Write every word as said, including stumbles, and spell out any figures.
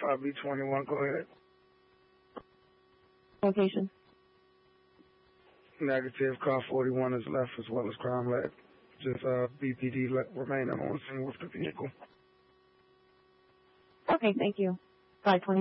five B twenty-one, go ahead. Location. Negative, car forty-one is left as well as crime led. Just uh, B P D le- remaining on scene with the vehicle. Okay, thank you. five twenty.